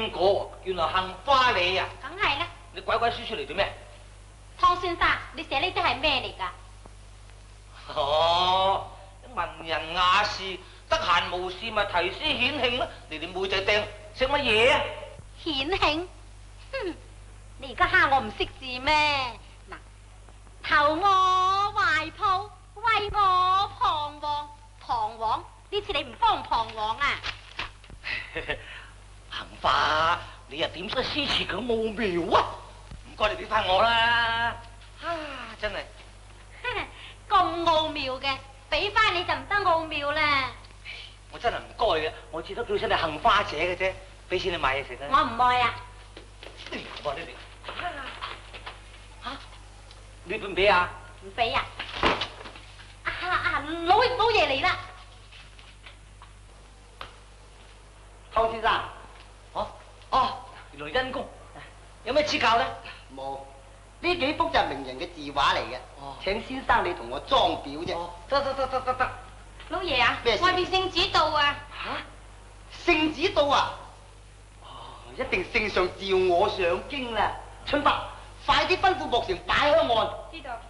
邊個？原來杏花你啊！ 梗係啦。 你鬼鬼祟祟嚟做咩？ 湯先生，你寫呢啲係咩嚟㗎？ 哦，文人雅士，得閒無事咪題詩顯慶咯。你哋妹仔釘識乜嘢啊？ 顯慶？哼！你而家蝦我唔識字咩？嗱，投我懷抱，為我彷徨，彷徨。呢次你唔幫彷徨啊？ 杏花，你又點識詩詞咁奧妙啊？唔該，你俾翻我啦！真係咁奧妙嘅，俾翻你就唔得奧妙啦。 我真係唔該嘅，我至多叫聲你杏花姐嘅啫，俾錢你買嘢食啦。 我唔愛啊！ 我呢邊嚇，你俾唔俾啊？ 唔俾啊！老爺嚟啦！ 湯先生， 原來恩公，有咩指教咧？ 冇，呢幾幅就係名人嘅字畫嚟嘅。請先生你同我裝裱啫。 得。 老爺啊， 咩事外邊聖旨到啊！ 聖旨到啊！一定聖上召我上京啦！春伯，快啲吩咐莫成擺開案。 知道。